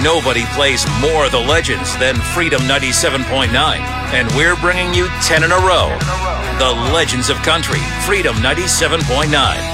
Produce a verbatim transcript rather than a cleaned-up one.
Nobody plays more the legends than Freedom ninety-seven point nine. And we're bringing you ten in a row. The Legends of Country, Freedom ninety-seven point nine.